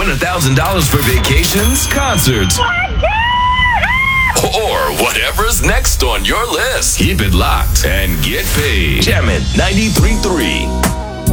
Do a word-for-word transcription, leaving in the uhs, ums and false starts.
Win one thousand dollars for vacations, concerts, or whatever's next on your list. Keep it locked and get paid. Jammin' ninety-three point three.